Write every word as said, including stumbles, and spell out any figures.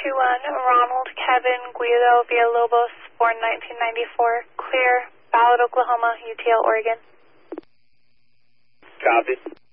two one, Ronald Kevin Guido Villalobos, born nineteen ninety-four, clear, Ballard, Oklahoma, U T L, Oregon. Copy.